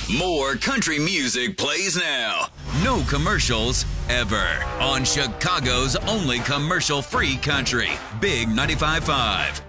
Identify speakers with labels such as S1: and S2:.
S1: More country music plays now. No commercials ever on Chicago's only commercial-free country. Big 95.5.